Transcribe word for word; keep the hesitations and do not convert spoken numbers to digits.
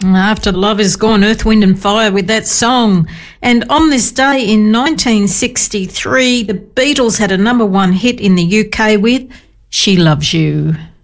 After Love Is Gone, Earth, Wind and Fire with that song. And on this day in nineteen sixty-three, the Beatles had a number one hit in the U K with She Loves You.